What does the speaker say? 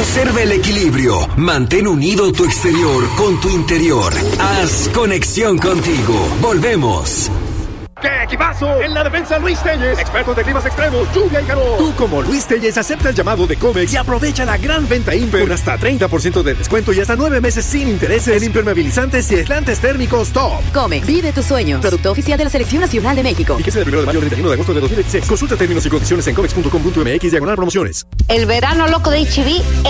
Conserva el equilibrio. Mantén unido tu exterior con tu interior. Haz conexión contigo. Volvemos. ¡Qué equipazo! En la defensa, Luis Telles, expertos de climas extremos, lluvia y calor. Tú, como Luis Telles, acepta el llamado de Comex y aprovecha la gran venta Imper con hasta 30% de descuento y hasta 9 meses sin intereses en impermeabilizantes y aislantes térmicos top. Comex, vive tus sueños. Producto oficial de la Selección Nacional de México. Y que sea del 1 de mayo al 31 de agosto de 2016. Consulta términos y condiciones en comex.com.mx/promociones. El verano loco de HB